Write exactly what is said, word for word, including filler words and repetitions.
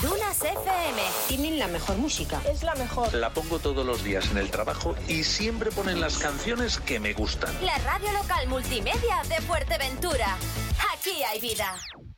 Dunas F M. Tienen la mejor música. Es la mejor. La pongo todos los días en el trabajo y siempre ponen las canciones que me gustan. La radio local multimedia de Fuerteventura. Aquí hay vida.